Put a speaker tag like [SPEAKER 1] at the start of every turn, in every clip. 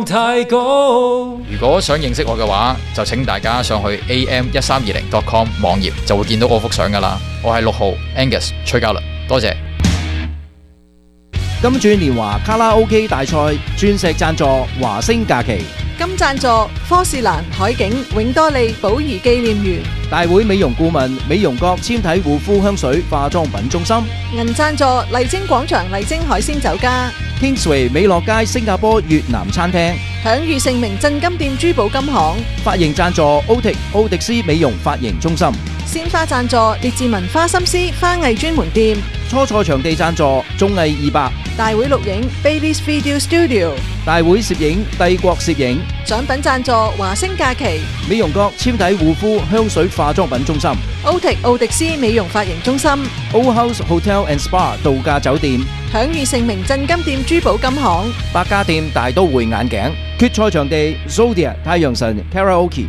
[SPEAKER 1] 太高。
[SPEAKER 2] 如果想認識我嘅話，就請大家上去 am1320.com 網頁，就會見到我幅相噶啦。我係6號 Angus 崔嘉倫，多謝。
[SPEAKER 3] 金鑽年華卡拉 OK 大賽鑽石贊助華星假期，
[SPEAKER 4] 金贊助科士蘭海景永多利寶儀紀念園，
[SPEAKER 3] 大會美容顧問美容閣纖體護膚香水化妝品中心，
[SPEAKER 4] 銀贊助麗晶廣場麗晶海鮮酒家，
[SPEAKER 3] Kingsway 美樂街新加坡越南餐廳，
[SPEAKER 4] 享譽盛名鎮金店珠寶金行，
[SPEAKER 3] 髮型贊助奧迪斯美容髮型中心，
[SPEAKER 4] 鮮花贊助列治文花心思花藝專門店，
[SPEAKER 3] 初賽場地贊助綜藝200，
[SPEAKER 4] 大會錄影 Baby's Video Studio，
[SPEAKER 3] 大會攝影帝國攝影，
[SPEAKER 4] 獎品贊助華星假期，
[SPEAKER 3] 美容閣纖體護膚香水化妝品中心，
[SPEAKER 4] 奧迪斯美容髮型中心，
[SPEAKER 3] Old House Hotel and Spa 度假酒店，
[SPEAKER 4] 享譽盛名鎮金店珠寶金行，
[SPEAKER 3] 百家店大都會眼鏡，決賽場地 Zodiac 太陽神 Karaoke。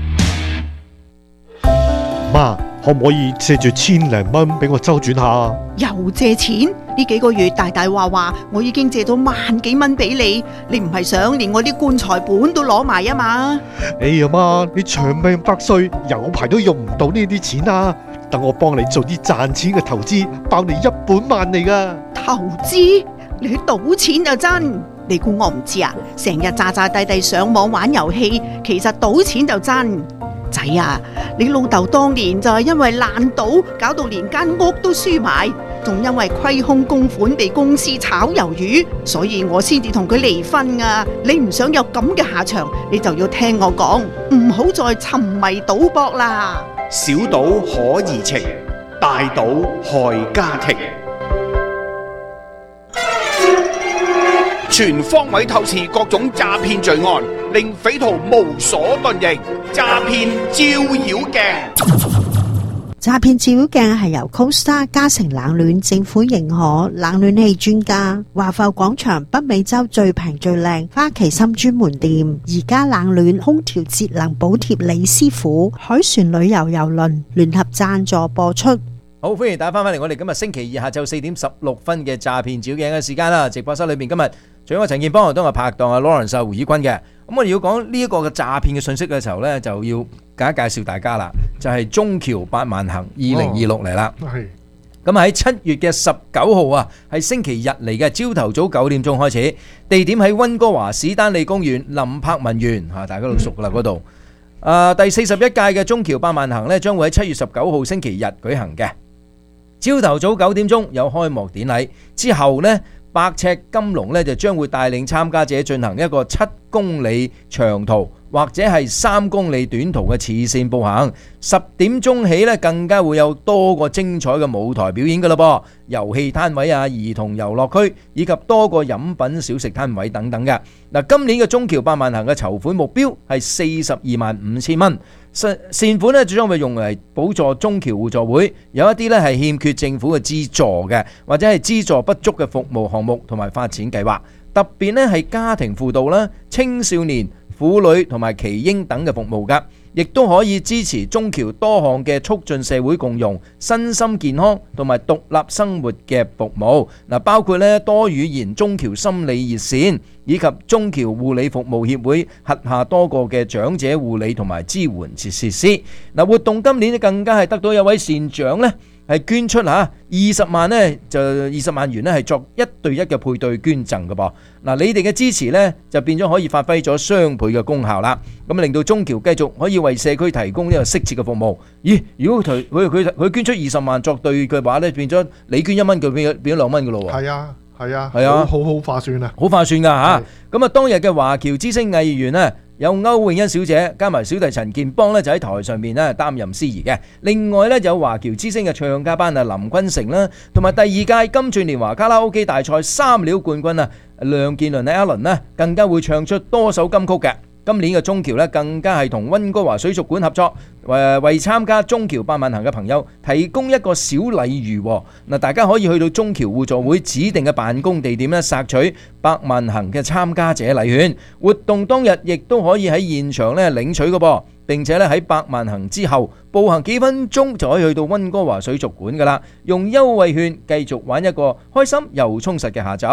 [SPEAKER 5] 媽，可唔可以借住千零蚊俾我周轉下？
[SPEAKER 6] 又借錢？呢幾個月大大話我已經借咗萬幾蚊俾你，你唔係想連我啲棺材本都攞埋啊嘛？
[SPEAKER 5] 哎呀媽，你長命百歲，有排都用唔到呢啲錢啊！等我幫你做啲賺錢嘅投資，包你一本萬利噶。
[SPEAKER 6] 投資？你去賭錢就真？你估我唔知啊？成日詐詐諦諦上網玩遊戲，其實賭錢就真。仔啊，你老豆當年就係因為爛賭，搞到連間屋都輸埋，仲因為虧空公款被公司炒魷魚，所以我先至同佢離婚啊！你唔想有咁嘅下場，你就要聽我講，唔好再沉迷賭博啦。
[SPEAKER 7] 小賭可怡情，大賭害家庭。全方位透視各種詐騙罪案，令匪徒無所遁形。詐騙照妖鏡。
[SPEAKER 8] 詐騙照妖鏡係由 CoStar 嘉誠冷暖政府認可冷暖氣專家，華埠廣場北美洲最平最靚花旗參專門店，而家冷暖空調節能補貼李師傅，海船旅遊郵輪聯合贊助播出。
[SPEAKER 3] 好，歡迎大家翻返嚟我哋今日星期二下晝4點16分嘅詐騙照鏡嘅時間啦！直播室裏面今日除咗我陳健邦，都係拍檔阿 Lawrence 胡以軍嘅。咁我哋要講呢一個嘅詐騙嘅信息嘅時候呢，就要介紹大家啦，就係中橋8萬行2026嚟啦。
[SPEAKER 5] 係。
[SPEAKER 3] 咁喺7月嘅19號啊，係星期日嚟嘅，朝頭早9點鐘開始，地點喺溫哥華史丹利公園林柏文園嚇，大家都熟噶啦嗰度。第41屆嘅中橋8萬行呢，將會喺7月19號星期日舉行嘅。朝頭早9點鐘有開幕典禮，之後呢，百尺金龍呢就將會帶領參加者進行一個7公里長途或者係3公里短途嘅慈善步行。10點鐘起呢，更加會有多個精彩嘅舞台表演噶啦噃，遊戲攤位啊、兒童遊樂區以及多個飲品小食攤位等等嘅。嗱，今年嘅中橋8萬行嘅籌款目標係425000蚊。善款呢，將會用嚟補助中橋互助會，有一啲呢係欠缺政府嘅資助嘅，或者係資助不足嘅服務項目同埋發展計劃，特別呢係家庭輔導啦、青少年、婦女同埋耆嬰等嘅服務㗎，亦都可以支持中橋多項嘅促進社會共融、身心健康同埋獨立生活嘅服務。嗱，包括呢多語言中橋心理熱線，以及中橋護理服務協會轄下多個嘅長者護理同埋支援設施。嗱，活動今年更加係得到有位善長呢，係捐出20萬呢，就20萬元呢係作1對1嘅配對捐贈嘅噃。嗱，你哋嘅支持呢，就變咗可以發揮咗雙倍嘅功效啦。咁令到中橋繼續可以為社區提供呢個適切嘅服務。咦？如果佢捐出20萬作對嘅話呢，變咗你捐1蚊，佢變咗2蚊嘅咯喎。
[SPEAKER 5] 係啊，好划算啊！
[SPEAKER 3] 好划算㗎嚇。咁啊，當日嘅華僑之星藝員呢，有歐詠欣小姐加埋小弟陳健邦呢，就喺台上面呢擔任司儀嘅。另外呢，有華僑之星嘅唱家班啊，林君成啦，同埋第2屆金鑽年華卡拉 OK 大賽3料冠軍啊，梁健倫 Alan 呢，更加會唱出多首金曲嘅。今年嘅中橋呢，更加係同溫哥華水族館合作，為參加中橋8萬行嘅朋友提供一個小禮遇。嗱，大家可以去到中橋互助會指定嘅辦公地點呢，索取8萬行嘅參加者禮券。活動當日亦都可以喺現場呢領取嘅噃，並且呢喺8萬行之後步行幾分鐘就可以去到溫哥華水族館噶啦，用優惠券繼續玩一個開心又充實嘅下晝。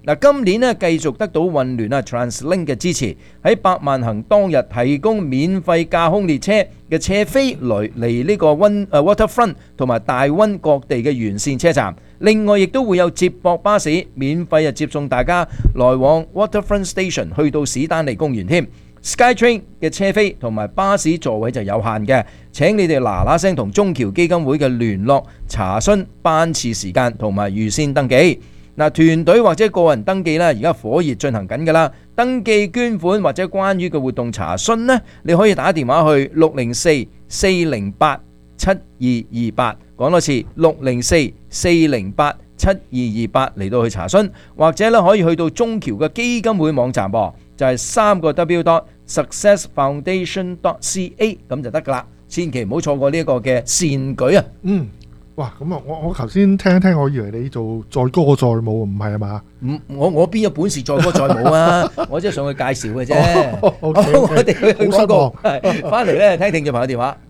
[SPEAKER 3] 嗱，今年呢繼續得到運聯TransLink 嘅支持，喺百萬行當日提供免費架空列車嘅車飛嚟呢個Waterfront 同埋大溫各地嘅沿線車站。另外亦都會有接駁巴士免費接送大家來往 Waterfront Station 去到史丹利公園添。SkyTrain 嘅車飛同埋巴士座位就有限嘅，請你哋嗱聲同中僑基金會嘅聯絡查詢班次時間同埋預先登記。團隊或者個人登記而家火熱進行緊㗎啦。登記捐款或者關於嘅活動查詢呢，你可以打電話去604-408-7228，講多次604-408-7228嚟到去查詢，或者咧可以去到中僑嘅基金會網站噃，就係3W.successfoundation.ca 咁就得㗎啦。千祈唔好錯過呢一個嘅善舉啊！
[SPEAKER 5] 哇！咁啊，我頭先聽一聽，我以為你做載歌載舞，唔係啊嘛？
[SPEAKER 3] 我邊有本事載歌載舞啊？我即係上去介紹嘅啫。
[SPEAKER 5] 好，
[SPEAKER 3] 我哋去廣告，翻嚟咧聽聽眾朋友電話。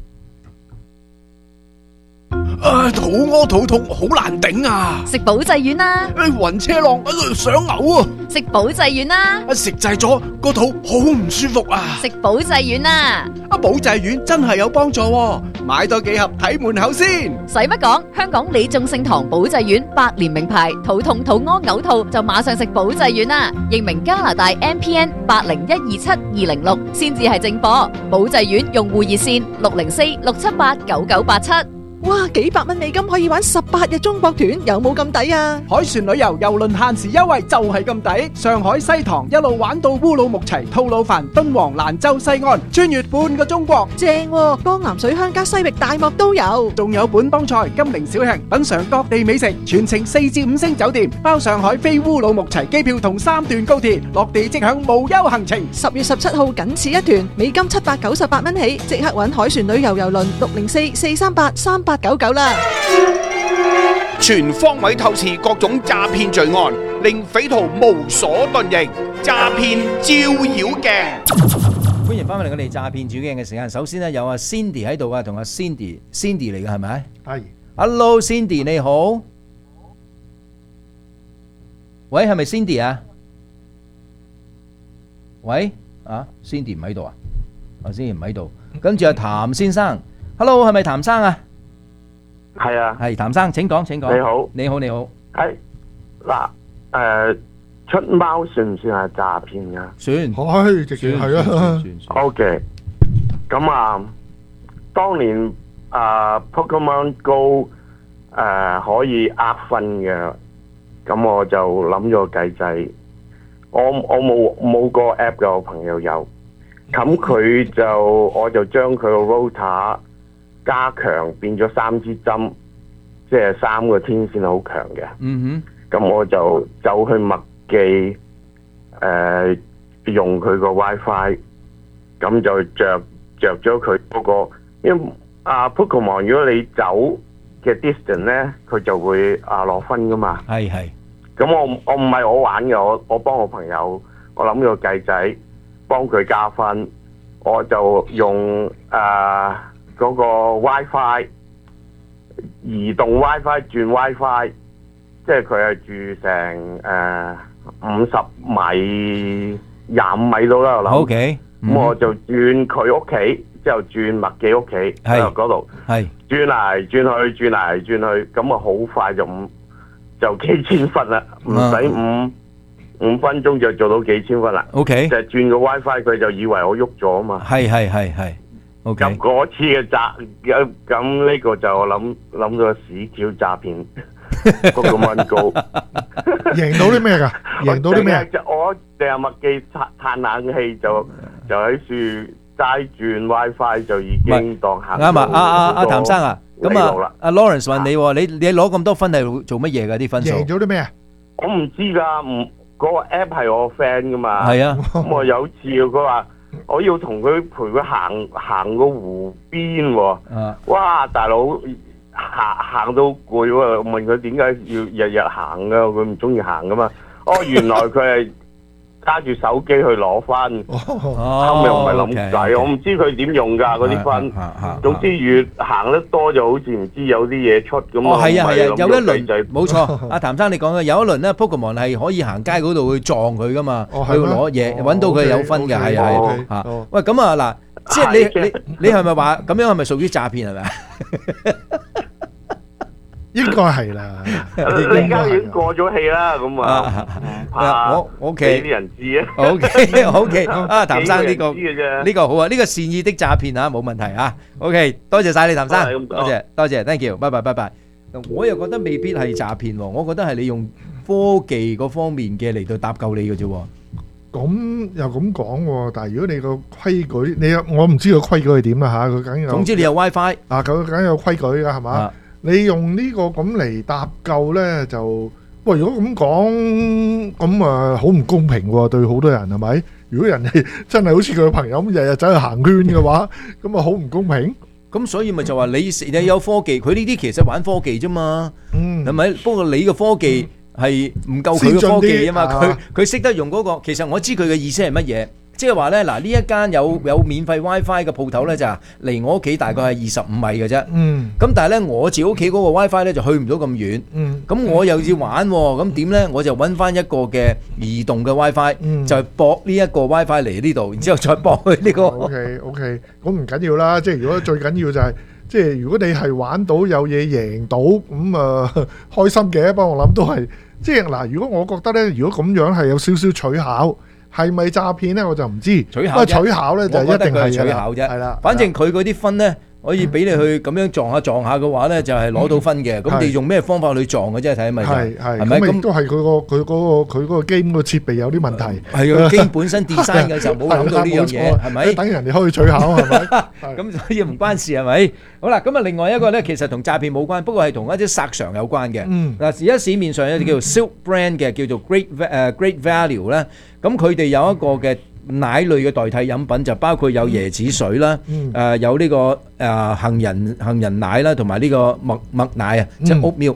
[SPEAKER 7] 肚屙肚痛好難頂啊！
[SPEAKER 1] 食保濟丸啦！
[SPEAKER 7] 暈車浪想嘔啊！
[SPEAKER 1] 食保濟丸啦！
[SPEAKER 7] 食滯咗個肚好唔舒服啊！
[SPEAKER 1] 食保濟丸啦！
[SPEAKER 7] 保濟丸真係有幫助喎，買多幾盒睇門口先。
[SPEAKER 1] 使乜講？香港李眾聖堂保濟丸100年名牌，肚痛肚屙嘔吐就馬上食保濟丸啦！認明加拿大 MPN 80127206先至係正貨。保濟丸用戶熱線604-678-9987。
[SPEAKER 4] 哇，幾百蚊美金可以玩18日中國團，有冇咁抵啊？
[SPEAKER 9] 海船旅遊郵輪限時優惠就係咁抵，上海西塘一路玩到烏魯木齊、吐魯番、敦煌、蘭州西岸，穿越半個中國，
[SPEAKER 4] 正喎！江南水鄉加西域大漠都有，
[SPEAKER 9] 仲有本幫菜、金陵小吃，品嘗各地美食，全程4至5星酒店，包上海飛烏魯木齊機票同3段高鐵，落地即享無憂行程。
[SPEAKER 4] 10月17號僅此一團，美金798蚊起，即刻搵海船旅遊郵輪604-438-3899啦！
[SPEAKER 7] 全方位透視各種詐騙罪案，令匪徒無所遁形。詐騙照妖鏡，
[SPEAKER 3] 歡迎翻返嚟我哋詐騙照妖鏡嘅時間。首先呢，有阿 Cindy 喺度啊，同阿 Cindy 嚟嘅係咪？
[SPEAKER 5] 係。
[SPEAKER 3] Hello Cindy 你好，喂係咪 Cindy 啊？喂Cindy 唔喺度啊？Cindy 唔喺度。跟住阿譚先生 ，Hello 係咪譚生啊？
[SPEAKER 10] 係啊，
[SPEAKER 3] 係譚生，請講，請講。你好。
[SPEAKER 10] 係嗱，出貓算唔算係詐騙噶？
[SPEAKER 3] 算，
[SPEAKER 5] 直算係啊。
[SPEAKER 10] OK， 咁啊，當年Pokemon Go 可以分嘅，咁我就諗咗個計仔。我冇個 app 嘅，我朋友有，咁我就將佢個 router 加強變咗3支針，即係3個天線好強嘅。咁我就走去麥記用佢個 WiFi，咁就着咗佢嗰個，因為Pokemon 如果你走嘅 distance 咧，佢就會落分噶嘛。
[SPEAKER 3] 係。
[SPEAKER 10] 咁我唔係我玩嘅，我幫我朋友，我諗個計仔幫佢加分，我就用嗰個 WiFi 移動 WiFi 轉 WiFi， 即係佢係住成50米、25米到啦，我諗。OK，咁我就轉佢屋企，之後轉麥記屋企嗰度，轉嚟轉去，咁啊好快就幾千分啦，唔使5分鐘就做到幾千分啦。OK，就轉個 WiFi， 佢就以為我喐咗啊嘛。係。OK， 咁嗰次嘅咁呢個就我諗到屎橋詐騙，Pokemon Go
[SPEAKER 5] 贏到啲咩㗎？贏到啲咩？
[SPEAKER 10] 我淨係麥記嘆冷氣就喺樹齋轉 WiFi 就已經當行。啱啊！阿
[SPEAKER 3] 譚生啊，咁啊，阿 Lawrence 問你攞咁多分係做乜嘢㗎？啲分數贏
[SPEAKER 5] 咗啲咩啊？
[SPEAKER 10] 我唔知㗎，嗰個 app 係我 friend 㗎嘛。係啊，咁我有次佢話。我要同佢陪佢行個湖邊喎，哇！大佬行到攰喎，我問佢點解要日日行噶？佢唔中意行噶嘛？哦，原來佢係揸住手機去攞分，
[SPEAKER 3] 哦，
[SPEAKER 10] 又唔係諗計，我唔知佢點用㗎嗰啲分。總之越行得多就好似唔知有啲嘢出咁。
[SPEAKER 3] 哦，係啊，有一輪
[SPEAKER 10] 就
[SPEAKER 3] 冇錯。阿譚生你講嘅有一輪咧 Pokemon 係可以行街嗰度去撞佢㗎嘛，去攞嘢揾到佢有分嘅，係啊嚇。喂，咁啊嗱，即係你係咪話咁樣係咪屬於詐騙係咪啊？
[SPEAKER 11] 應該係啦，
[SPEAKER 10] 你而家已經過咗氣啦，咁啊，
[SPEAKER 3] 我 OK
[SPEAKER 10] 俾啲人知啊
[SPEAKER 3] ，OK，啊，譚生呢個好啊，呢個善意的詐騙啊，冇問題啊 ，OK， 多謝晒你譚生，多謝 ，thank you，拜拜。我又覺得未必係詐騙喎，我覺得係你用科技嗰方面嘅嚟到搭救你嘅啫。
[SPEAKER 11] 咁又咁講喎，但係如果你個規矩，我唔知個規矩係點啦嚇，佢梗有。
[SPEAKER 3] 總之你有 WiFi
[SPEAKER 11] 啊，佢梗有規矩㗎係嘛？你用呢個咁嚟搭救咧，就喂，如果咁講，咁啊好唔公平喎，對好多人係咪？如果人哋真係好似佢嘅朋友咁，日日走去行圈嘅話，咁啊好唔公平。
[SPEAKER 3] 咁所以咪就話你有科技，佢呢啲其實玩科技啫嘛，係咪？不過你嘅科技係唔夠佢嘅科技啊嘛，佢識得用嗰個。其實我知佢嘅意思係乜嘢。即係話咧，嗱呢一間有免費 WiFi 嘅鋪頭咧，就離我屋企大概係25米嘅啫。咁但係咧，我自己屋企嗰個 WiFi 咧就去唔到咁遠。咁我又要玩喎，咁點咧？我就揾翻一個嘅移動嘅 WiFi，就係駁呢一個 WiFi 嚟呢度，然之後再駁去呢個。
[SPEAKER 11] OK，咁唔緊要啦。即係如果最緊要就係，即係如果你係玩到有嘢贏到，咁啊開心嘅。不過我諗都係，即係嗱，如果我覺得咧，如果咁樣係有少少取巧。係咪詐騙咧？我就唔知。取巧咧就一定係
[SPEAKER 3] 取巧啫。
[SPEAKER 11] 係啦，
[SPEAKER 3] 反正佢嗰啲分咧可以俾你去咁樣撞下嘅話咧，就係攞到分嘅。咁你用咩方法去撞嘅啫？睇咪係咪？咁
[SPEAKER 11] 都係佢嗰個 game 個設備有啲問題。
[SPEAKER 3] 係啊，game 本身 design 嘅時候冇諗到呢樣嘢，係咪？
[SPEAKER 11] 等人哋可以取巧係咪？
[SPEAKER 3] 咁所以唔關事係咪？好啦，咁啊另外一個咧，其實同詐騙冇關，不過係同一啲索償有關嘅。嗱，而家市面上有啲叫做 Silk Brand 嘅，叫做 Great Value 咧。咁佢哋有一個嘅奶類嘅代替飲品，就包括有椰子水啦，有呢個杏仁奶啦，同埋呢個麥奶啊，即係 oat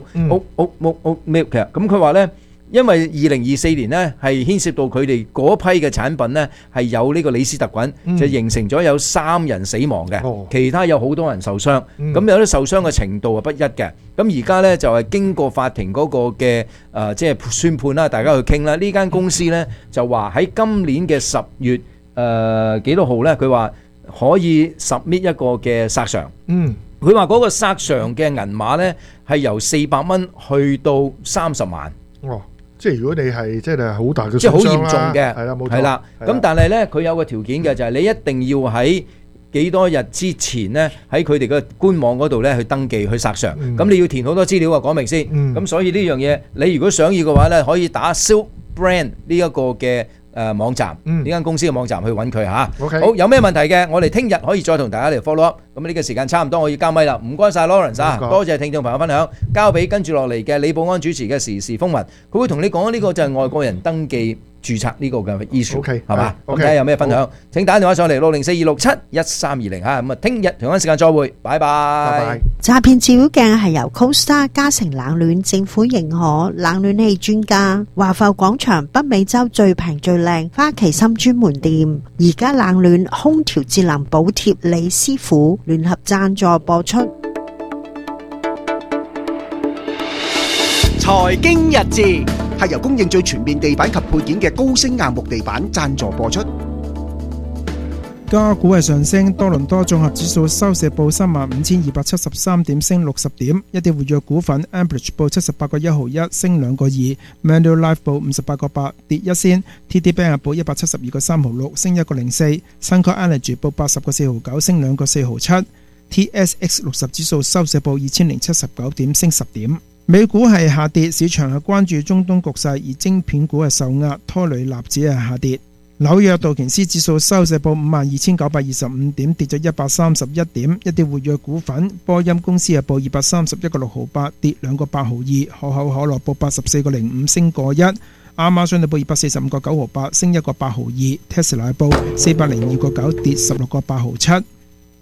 [SPEAKER 3] milk 嘅。咁佢話咧，因為2024年咧係牽涉到佢哋嗰批嘅產品咧係有呢個李斯特菌，就形成咗有3人死亡嘅，其他有好多人受傷。咁有啲受傷嘅程度係不一嘅。咁而家咧就係經過法庭嗰個嘅即係宣判啦，大家去傾啦。呢間公司咧就話喺今年嘅10月幾多號咧，佢話可以submit一個嘅索償。佢話嗰個索償嘅銀碼咧係由400蚊去到30萬。
[SPEAKER 11] 即係如果你係即係好大嘅，
[SPEAKER 3] 即係好嚴重嘅，
[SPEAKER 11] 係啦，冇錯。
[SPEAKER 3] 係啦，咁但係咧佢有個條件嘅，就係你一定要喺幾多日之前咧喺佢哋嘅官網嗰度咧去登記去索償。咁你要填好多資料啊，講明先。咁所以呢樣嘢你如果想要嘅話咧，可以打 Silk Brand 呢一個嘅網站，呢間公司嘅網站去揾佢嚇。好，有咩問題嘅，我哋聽日可以再同大家嚟 follow up。咁呢個時間差唔多，我要交咪啦。唔該曬 Lawrence 啊，多謝聽眾朋友分享。交俾跟住落嚟嘅李保安主持嘅時事風雲，佢會同你講呢個就係外國人登記註冊呢個嘅 issue， 係嘛？咁睇下有咩分享？請打電話上嚟604-267-1320嚇。咁啊，聽日同一時間再會，拜拜。
[SPEAKER 8] 詐騙照妖鏡係由 CoStar 嘉誠冷暖政府認可冷暖氣專家，華埠廣場北美洲最平最靚花旗參專門店，而家冷暖空調節能補貼李師傅聯合贊助播出。
[SPEAKER 12] 財經日誌係由供應最全面地板及配件嘅高星硬木地板贊助播出。
[SPEAKER 13] 加股係上升，多倫多綜合指數收市報35,273點，升60點。一啲活躍股份 Ambridge 報78個1毫1，升2個2。Manulife 報58個8，跌1仙。TD Bank 報172個3毫6，升1個04。Suncor Energy 報80個4毫9，升2個4毫7。TSX 60指數收市報2079點，升10點。美股係下跌，市場係關注中東局勢，而晶片股係受壓，拖累納指係下跌。紐約道瓊斯指數收市報52,925點，跌咗131點。一啲活躍股份，波音公司係報231個6毫8，跌2個8毫2。可口可樂報84個05，升個1。亞馬遜係報245個9毫8，升1個8毫2。Tesla 報402個9，跌16個8毫7。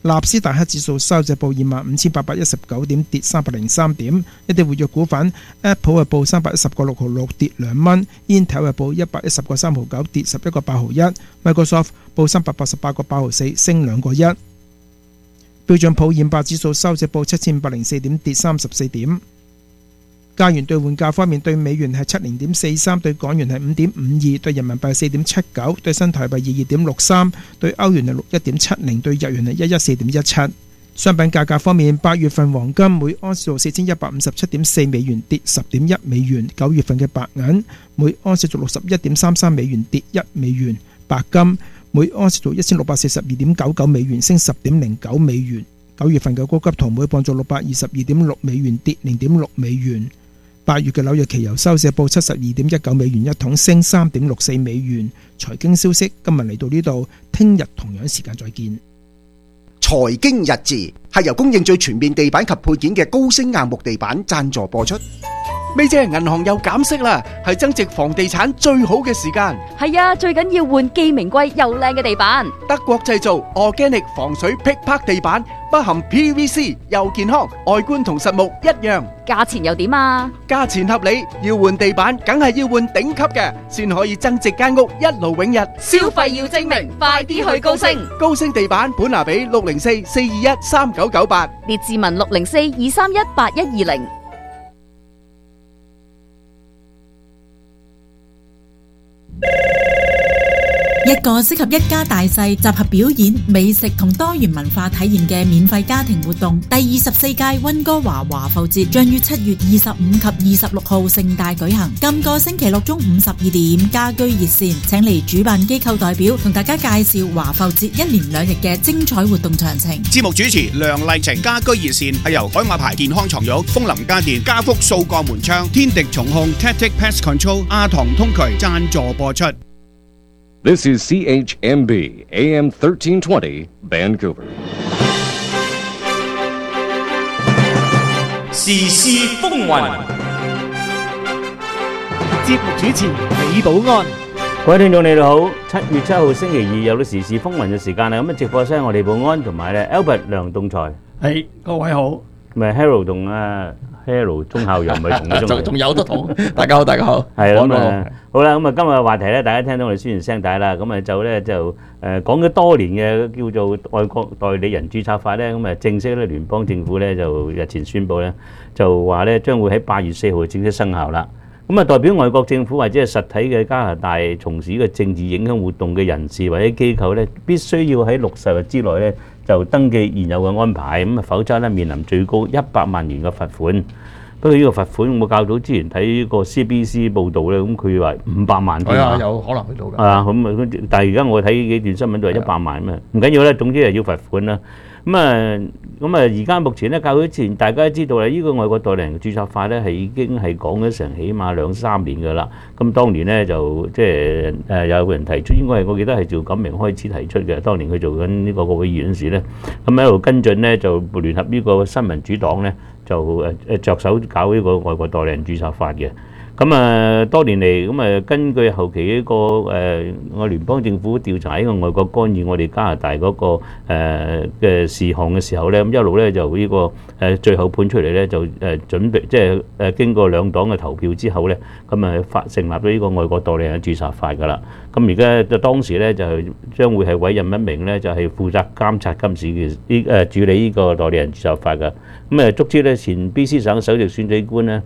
[SPEAKER 13] 納斯達克指數收市報25,819點，跌303點。一啲活躍股份 Apple 報310個6毫6，跌2蚊 ；Intel 報110個3毫9，跌11個8毫1 ；Microsoft 報388個8毫4，升2個1。標準普爾500指數收市報7,504點，跌34點。加元兌換價方面，對美元係70.43，對港元係5.52，對人民幣係4.79，對新台幣22.63，對歐元係61.70，對日元係114.17。商品價格方面，8月份黃金每盎司做4157.4美元，跌10.1美元；9月份嘅白銀每盎司做61.33美元，跌1美元；白金每盎司做1642.99美元，升10.09美元。9月份嘅高級銅每磅做622.6美元，跌0.6美元。8月嘅紐約期油收市報72.19美元一桶，升3.64美元。財經消息今日嚟到呢度，聽日同樣時間再見。
[SPEAKER 12] 財經日誌係由供應最全面地板及配件嘅高星硬木地板贊助播出。
[SPEAKER 9] 咪姐，銀行又減息啦，係增值房地產最好嘅時間。
[SPEAKER 1] 係啊，最緊要換既名貴又靚嘅地板。
[SPEAKER 9] 德國製造 Organic 防水劈拍地板，不含 PVC， 又健康，外觀同實木一樣。
[SPEAKER 1] 價錢又點啊？
[SPEAKER 9] 價錢合理，要換地板梗係要換頂級嘅，先可以增值間屋一勞永逸。
[SPEAKER 1] 消費要精明，快啲去高升。
[SPEAKER 9] 高升地板本拿比604-421-3998，
[SPEAKER 1] 列治文604-231-8120。
[SPEAKER 14] 一個適合一家大細集合表演、美食同多元文化體驗嘅免費家庭活動，第24屆溫哥華華埠節將於7月25及26號盛大舉行。今個星期六中午12點，家居熱線請嚟主辦機構代表同大家介紹華埠節1連2日嘅精彩活動詳情。
[SPEAKER 7] 節目主持梁麗晴，家居熱線係由海馬牌健康床褥、風林家電、家福掃鋼門窗、天敵重控、Tactic Pest Control、阿唐通渠贊助播出。
[SPEAKER 15] This is CHMB AM 1320 Vancouver。
[SPEAKER 7] 時事風雲，
[SPEAKER 9] 節目主持李寶安。
[SPEAKER 16] 各位聽眾你哋好，7月7號星期二有到時事風雲嘅時間啦。咁啊，直播室我哋寶安同埋咧 Albert 梁棟才。
[SPEAKER 17] 係，各位好。
[SPEAKER 16] 咪 Harold 同Harold 鐘孝陽咪同嘅
[SPEAKER 17] 仲有得同。大家好，大家好。
[SPEAKER 16] 係啦，咁啊好啦，咁啊今日嘅話題咧，大家聽到我哋宣傳聲帶啦，咁啊就講咗多年嘅叫做外國代理人註冊法咧，咁啊正式咧聯邦政府咧就日前宣布咧，就話咧將會喺8月4號正式生效啦。咁啊代表外國政府或者係實體嘅加拿大從事呢個政治影響活動嘅人士或者機構咧，必須要喺60日之內咧就登記現有嘅安排，咁啊否則咧面臨最高100萬元嘅罰款。不過呢個罰款我較早之前睇個 CBC 報道咧，咁佢話500萬添啊，
[SPEAKER 17] 有可能去到㗎。
[SPEAKER 16] 咁但係而家我睇幾段新聞都係100萬咩？唔緊要啦，總之係要罰款啦。咁啊，而家目前咧，較早之前大家都知道啦，呢個外國代理人註冊法咧係已經係講咗成起碼2-3年㗎啦。咁當年咧就即係有個人提出，應該係我記得係趙錦明開始提出嘅。當年佢做緊呢個國會議員時咧，咁一路跟進咧就聯合呢個新民主黨咧就着手搞呢個外國代理人註冊法嘅。咁啊，多年嚟咁啊，根據後期呢個我聯邦政府調查呢個外國干預我哋加拿大嗰個嘅事項嘅時候咧，咁一路咧就呢個最後判出嚟咧就準備即係經過兩黨嘅投票之後咧，咁啊成立咗呢個外國代理人註冊法㗎啦。咁而家就當時咧就將會係委任一名咧就係負責監察今次嘅處理呢個代理人註冊法㗎。咁啊，足之咧前 BC 省首席選舉官咧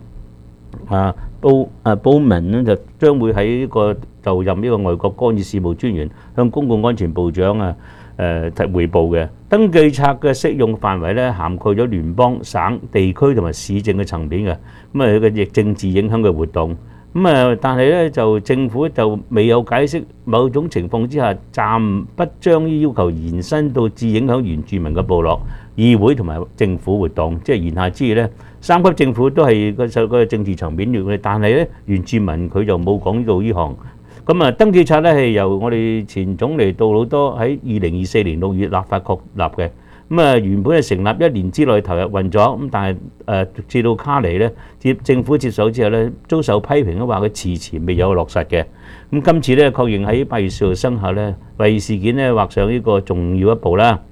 [SPEAKER 16] Bowman 咧就將會喺呢個就任呢個外國干預事務專員，向公共安全部長彙報嘅。登記冊嘅適用範圍咧涵蓋咗聯邦、省、地區同埋市政嘅層面嘅，咁啊嘅政治影響嘅活動。但係咧就政府就未有解釋某種情況之下暫不將呢要求延伸到至影響原住民嘅部落、議會同埋政府活動，即係言下之意咧，3級政府都係個政治層面嘅，但係咧原住民佢就冇講到呢項。咁啊，登記冊咧係由我哋前總理杜魯多喺2024年6月立法確立嘅。咁啊，原本係成立1年之內投入運作，咁但係直至到卡尼咧政府接手之後咧，遭受批評都話佢遲遲未有落實嘅。咁今次咧確認喺8月4號生效咧，為事件咧畫上呢個重要一步啦。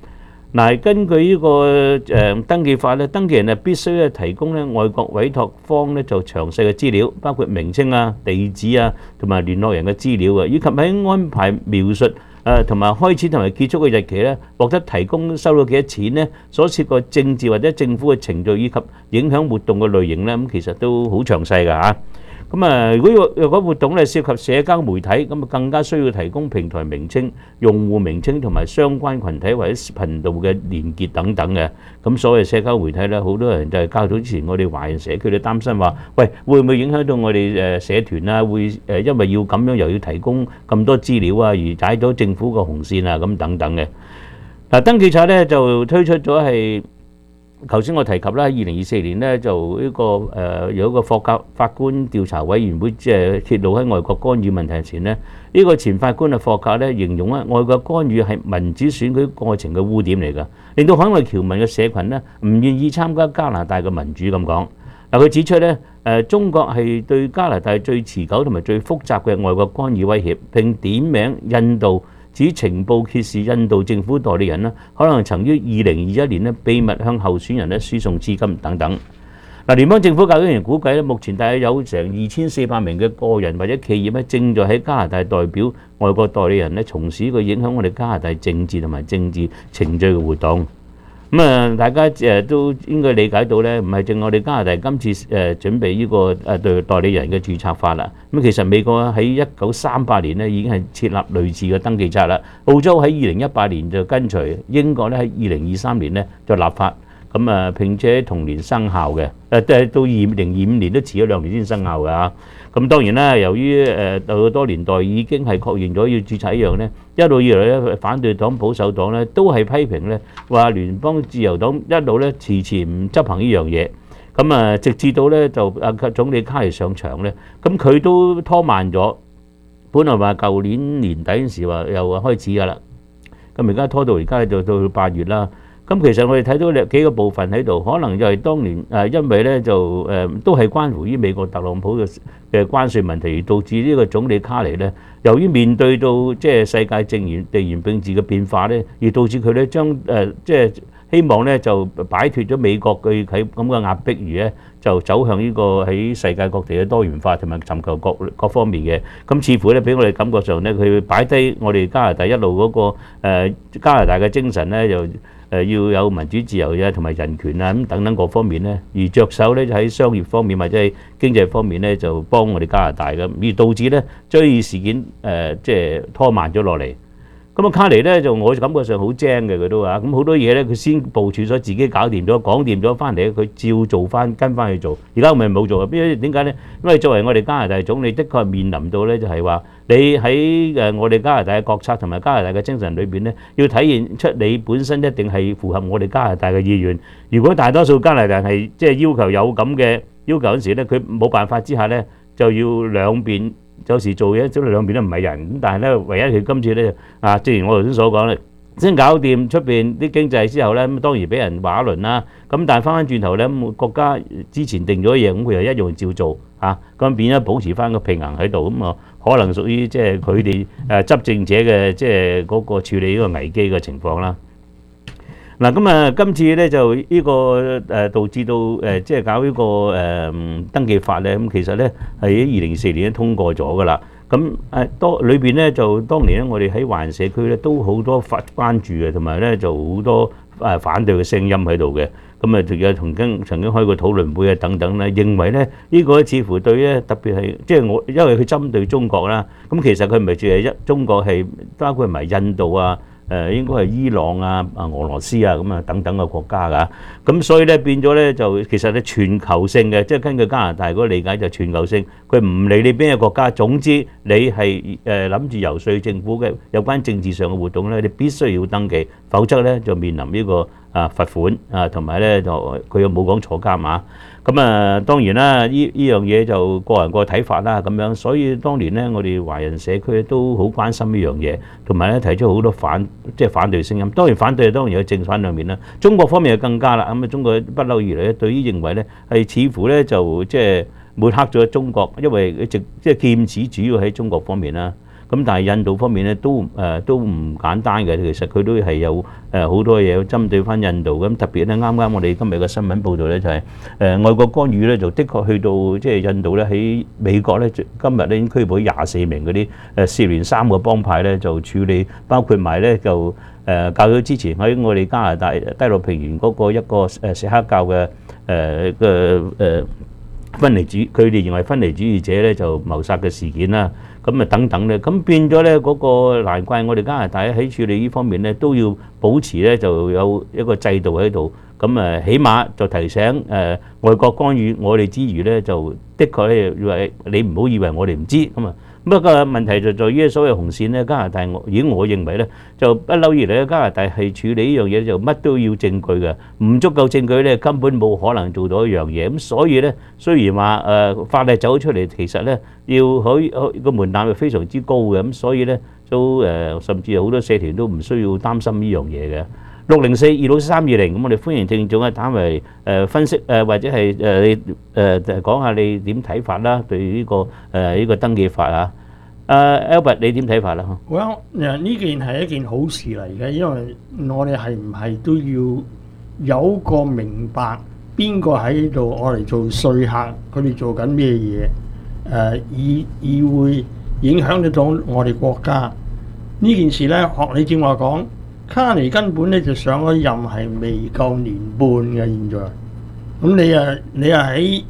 [SPEAKER 16] 嗱，根據呢個登記法咧，登記人係必須咧提供咧外國委託方咧就詳細嘅資料，包括名稱啊、地址啊同埋聯絡人嘅資料啊，以及喺安排描述同埋開始同埋結束嘅日期咧，獲得提供收到幾多錢咧，所涉個政治或者政府嘅程序以及影響活動嘅類型咧，咁其實都好詳細㗎嚇。咁啊，如果活動咧涉及社交媒體，咁啊更加需要提供平台名稱、用戶名稱同埋相關群體或者頻道嘅連結等等嘅。咁所謂社交媒體咧，好多人就係較早之前我哋華人社區都擔心話，喂，會唔會影響到我哋社團啊？會因為要咁樣又要提供咁多資料啊，而踩到政府個紅線啊咁等等嘅。嗱，登記冊咧就推出咗係。頭先我提及啦，2024年咧就呢個有一個法官調查委員會即係揭露喺外國干預問題前咧，呢個前法官霍格咧形容咧外國干預係民主選舉過程嘅污點嚟㗎，令到海外僑民嘅社群咧唔願意參加加拿大嘅民主咁講。嗱，佢指出咧中國係對加拿大最持久同埋最複雜嘅外國干預威脅，並點名印度。指情報揭示印度政府代理人咧，可能曾於2021年咧秘密向候選人咧輸送資金等等。嗱，聯邦政府較早前估計咧，目前大約有成2400名嘅個人或者企業咧，正在喺加拿大代表外國代理人咧從事呢個影響我哋加拿大政治同埋政治程序嘅活動。咁啊，大家都應該理解到咧，唔係淨我哋加拿大今次準備呢個對代理人嘅註冊法啦。咁其實美國喺1938年咧已經係設立類似嘅登記冊啦。澳洲喺2018年就跟隨，英國咧喺2023年咧就立法。咁啊，並且同年生效嘅，到2025年都遲咗2年先生效㗎。咁當然啦，由於到多年代已經係確認咗要註冊一樣咧，一路以來咧反對黨保守黨咧都係批評咧話聯邦自由黨一路咧遲遲唔執行呢樣嘢。咁啊，直至到咧就總理卡尼上場咧，咁佢都拖慢咗。本來話舊年年底嗰時話又開始㗎啦，咁而家拖到而家就到8月啦。咁其實我哋睇到幾個部分喺度，可能就係當年因為咧就都係關乎於美國特朗普嘅關稅問題，而導致呢個總理卡尼咧，由於面對到即係世界地緣政治嘅變化咧，而導致佢咧將即係希望咧就擺脫咗美國佢咁嘅壓迫，而咧就走向呢個喺世界各地嘅多元化同埋尋求各方面嘅。咁似乎咧俾我哋感覺上咧，佢擺低我哋加拿大一路嗰個加拿大嘅精神咧，又要有民主自由嘅同埋人權啊咁等等各方面咧，而着手咧就喺商業方面或者係經濟方面咧就幫我哋加拿大嘅，而導致咧將呢事件即係拖慢咗落嚟。咁啊卡尼咧就我感覺上好精嘅佢都話，咁好多嘢咧佢先部署咗自己搞掂咗講掂咗翻嚟，佢照做翻跟翻去做。而家我咪冇做啊？點解咧？因為作為我哋加拿大總理，的確係面臨到咧就係話你喺我哋加拿大嘅國策同埋加拿大嘅精神裏邊咧，要體現出你本身一定係符合我哋加拿大嘅意願。如果大多數加拿大人係即係要求有咁嘅要求嗰時咧，佢冇辦法之下咧就要兩邊。有時做嘢，即係兩邊都唔係人咁，但係咧，唯一佢今次咧正如我頭先所講咧，先搞掂出邊啲經濟之後咧，咁當然俾人話一輪啦。咁但係翻返轉頭咧，國家之前定咗嘢，咁佢又一樣照做嚇，咁變咗保持翻個平衡喺度，咁啊可能屬於即係佢哋執政者嘅即係嗰個處理呢個危機嘅情況啦。嗱咁啊，今次咧就呢個導致到即係搞呢個登記法咧，咁其實咧係喺2024年通過咗噶啦。咁裏邊咧就當年咧，我哋喺華人社區咧都好多關注嘅，同埋咧就好多反對嘅聲音喺度嘅。咁啊，仲有曾經開過討論會啊等等咧，認為咧呢個似乎對咧特別係即係我，因為佢針對中國啦。咁其實佢唔係淨係中國，係包括埋印度啊。應該係伊朗啊、俄羅斯啊咁啊等等嘅國家㗎，咁所以咧變咗咧就其實係全球性嘅，即係根據加拿大嗰個理解就全球性，佢唔理你邊個國家，總之你係諗住游說政府嘅有關政治上嘅活動咧，你必須要登記，否則咧就面臨呢個罰款啊，同埋咧就佢又冇講坐監啊。咁啊，當然啦，呢樣嘢就個人個睇法啦，咁樣，所以當年咧，我哋華人社區都好關心呢樣嘢，同埋咧提出好多反對聲音。當然反對當然有正反兩面啦。中國方面就更加啦，咁啊，中國不嬲以來咧，對於認為咧係似乎咧就即係抹黑咗中國，因為即係劍指主要喺中國方面啦。 咁但係印度方面咧都唔簡單嘅，其實佢都係有好多嘢針對翻印度。咁特別咧，啱啱我哋今日嘅新聞報導咧就係外國干預咧，就的確去到即係印度咧，喺美國咧今日咧已經拘捕24名嗰啲涉聯3個幫派咧，就處理，包括埋咧就較早之前喺我哋加拿大低陸平原嗰個一個錫克教嘅分離主，佢哋認為分離主義者咧就謀殺嘅事件啦，咁啊等等咧，咁變咗咧嗰個難怪我哋加拿大喺處理呢方面咧都要保持咧就有一個制度喺度，咁起碼就提醒外國干預我哋之餘咧，就的確咧以為你唔好以為我哋唔知咁啊。不過問題就在於所謂紅線咧，加拿大我認為咧就不嬲以嚟咧，加拿大係處理呢樣嘢就乜都要證據嘅，唔足夠證據咧根本冇可能做到一樣嘢。咁所以咧，雖然話法例走出嚟，其實咧要個門檻係非常之高嘅，咁所以咧都甚至好多社團都唔需要擔心呢樣嘢嘅。604-26320，咁我哋歡迎聽眾打嚟分析或者係你講下你點睇法啦，對呢個登記法啊。Albert 你點睇法啦
[SPEAKER 18] ？Well， 呢件係一件好事嚟嘅，因為我哋係唔係都要有個明白邊個喺度我嚟做稅客，佢哋做緊咩嘢？而會影響得到我哋國家呢件事咧。學你正話講。卡尼根本咧就上咗任係未夠年半嘅，現在咁你喺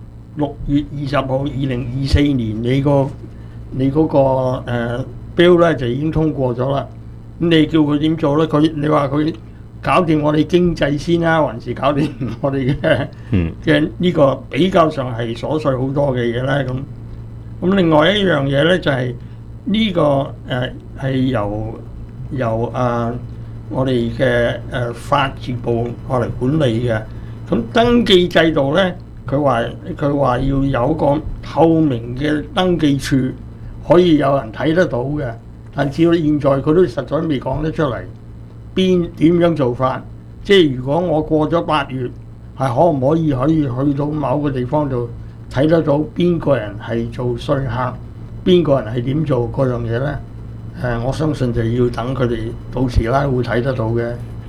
[SPEAKER 18] 6月20號2024年你嗰個bill 咧就已經通過咗啦。咁你叫佢點做咧？你話佢搞掂我哋經濟先啦，還是搞掂我哋嘅呢個比較上係瑣碎好多嘅嘢咧？咁另外一樣嘢咧就係呢個係由我哋嘅法務部我嚟管理嘅。咁登記制度咧，佢話要有個透明嘅登記處，可以有人睇得到嘅。但至到現在佢都實在未講得出嚟點樣做法。即係如果我過咗8月，係可唔可以去到某個地方度睇得到邊個人係做稅客，邊個人係點做嗰樣嘢咧？我相信就要等佢哋到時啦，會睇得到嘅。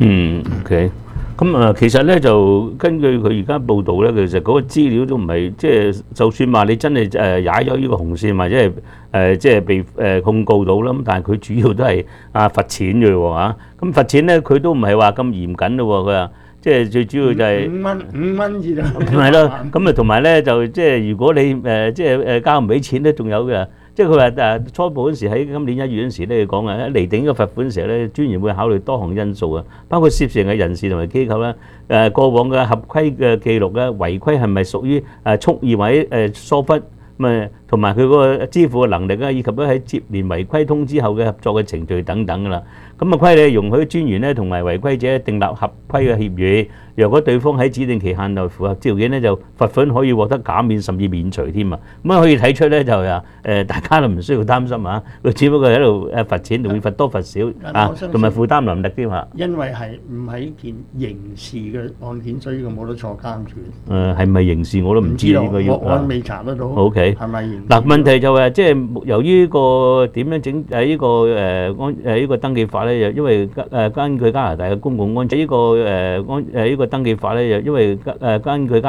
[SPEAKER 16] OK。咁其實咧就根據佢而家報道咧，其實嗰個資料都唔係即係，就算話你真係踩咗呢個紅線，或者係即係被控告到啦，咁但係佢主要都係罰錢嘅喎嚇。咁罰錢咧，佢都唔係話咁嚴謹咯喎，佢話即係最主要就係
[SPEAKER 18] 5蚊至到。
[SPEAKER 16] 係咯，咁同埋咧就即係如果你即係交唔起錢咧，仲有嘅。即係佢話初步嗰時喺今年1月嗰時咧講啊，釐定呢個罰款嘅時候咧，專員會考慮多項因素啊，包括涉事嘅人士同埋機構啦，過往嘅合規嘅記錄咧，違規係咪屬於蓄意或者疏忽咁同埋佢嗰個支付嘅能力啊，以及咧喺接連違規通知後嘅合作嘅程序等等㗎啦。咁規例容許專員咧同埋違規者訂立合規嘅協議，若果對方喺指定期限內符合條件咧，就罰款可以獲得減免甚至免除添啊！咁可以睇出咧就大家都唔需要擔心啊，佢只不過喺度罰錢，仲要罰多罰少同埋負擔能力添啊！
[SPEAKER 18] 因為係唔係一件刑事嘅案件，所以佢冇得坐監住。
[SPEAKER 16] 係咪刑事我都唔知應該要。
[SPEAKER 18] 我未查得到。
[SPEAKER 16] OK。
[SPEAKER 18] 係咪刑事？
[SPEAKER 16] 嗱問題就係即係由於個點樣整呢個登記法咧，因為根據加拿大嘅公共安全呢個登記法咧，因為根據